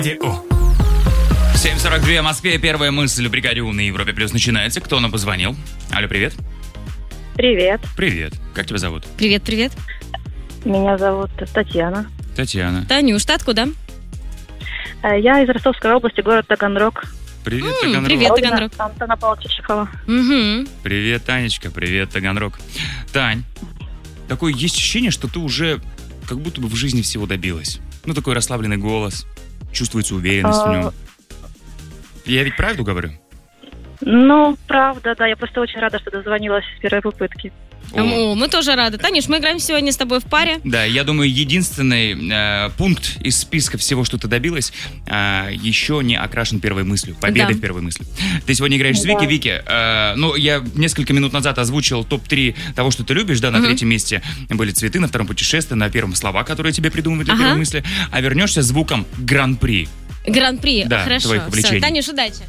О. 7:42 в Москве. Первая мысль в бригаде У на Европе Плюс начинается. Кто нам позвонил? Алло, привет. Привет. Привет. Как тебя зовут? Привет, привет. Меня зовут Татьяна. Татьяна. Танюш, ты откуда? Я из Ростовской области, город Таганрог. Привет, Таганрог. привет. Родина Таганрог. Антона Павловича Чехова. Угу. Привет, Танечка. Привет, Таганрог. Тань, такое есть ощущение, что ты уже как будто бы в жизни всего добилась. Ну, такой расслабленный голос. Чувствуется уверенность в нем. Я ведь правду говорю? Ну, правда, да. Я просто очень рада, что дозвонилась с первой попытки. О, мы тоже рады. Танюш, мы играем сегодня с тобой в паре. Да, я думаю, единственный пункт из списка всего, что ты добилась, еще не окрашен первой мыслью. Победой Да. в первой мысли. Ты сегодня играешь с Вики. Да. Вики, я несколько минут назад озвучил топ-3 того, что ты любишь, да, на третьем месте были цветы, на втором путешествие, на первом слова, которые тебе придумывают для первой мысли, а вернешься звуком гран-при. Гран-при. Да, Хорошо. твоих увлечений. Всё. Танюш, удачи.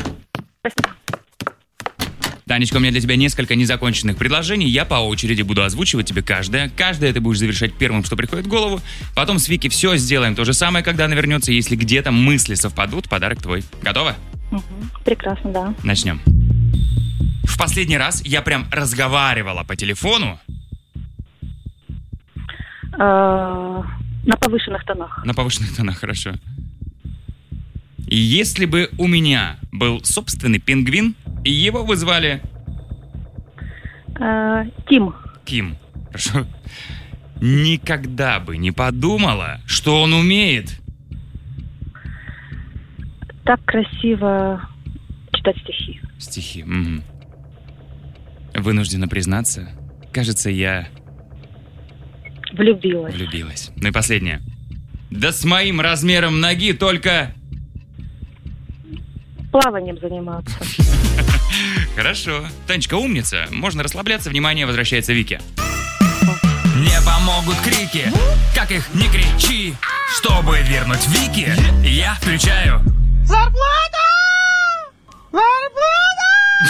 Танечка, у меня для тебя несколько незаконченных предложений. Я по очереди буду озвучивать тебе каждое. Каждое ты будешь завершать первым, что приходит в голову. Потом с Вики все сделаем то же самое, когда она вернется. Если где-то мысли совпадут, подарок твой. Готова? Прекрасно, да. Начнем. В последний раз я прям разговаривала по телефону. На повышенных тонах. На повышенных тонах, хорошо. И если бы у меня был собственный пингвин, и его вызвали Тим. Ким, хорошо, никогда бы не подумала, что он умеет. Так красиво читать стихи. Стихи. Мгм. Вынуждена признаться, кажется, я Влюбилась. влюбилась. Ну и последнее. Да с моим размером ноги только... Плаванием заниматься. Хорошо. Танечка умница. Можно расслабляться. Внимание, возвращается Вики. Не помогут крики, как их не кричи. Чтобы вернуть Вики, я включаю... Зарплата! Зарплата!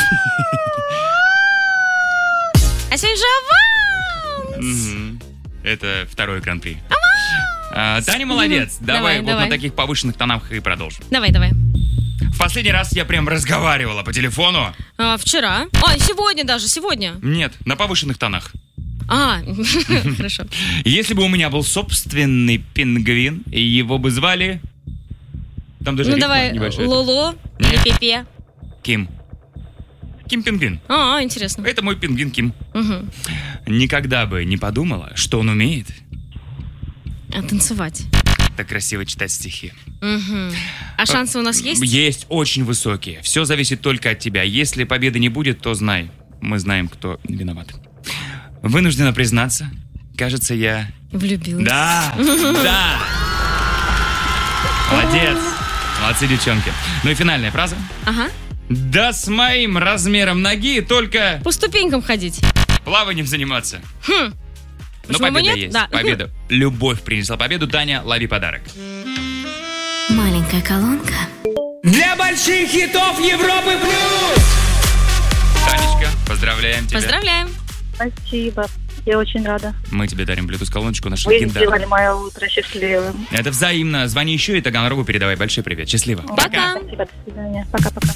А сегодня же аванс! Мгм. Это второй гран-при. Таня молодец. Давай вот давай. на таких повышенных тонах и продолжим. Давай. В последний раз я прям разговаривала по телефону. Вчера. Сегодня даже, сегодня. Нет, на повышенных тонах. Хорошо. Если бы у меня был собственный пингвин, и его бы звали... Там даже Ну рифма давай, небольшая. Лоло или Нет. Пепе. Ким. Ким Пингвин. Интересно. Это мой пингвин Ким. Угу. Никогда бы не подумала, что он умеет Танцевать. так красиво читать стихи. Угу. А шансы у нас есть? Есть очень высокие. Все зависит только от тебя. Если победы не будет, то знай. Мы знаем, кто виноват. Вынуждена признаться, кажется, я... Влюбилась. Да! Да! Молодец! Молодцы, девчонки. Ну и финальная фраза. Ага. Да с моим размером ноги только По ступенькам ходить. плаванием заниматься. Но Почему бы победа нет? есть. Да. Победа. Любовь принесла победу. Таня, лови подарок. Маленькая колонка. Для больших хитов Европы плюс! Танечка, поздравляем тебя. Поздравляем. Спасибо. Я очень рада. Мы тебе дарим Bluetooth-колоночку, нашу Вы легендарную. сделали мое утро счастливым. Это взаимно. Звони еще и Таганрогу передавай большой привет. Счастливо. Пока. Спасибо, до свидания. Пока-пока.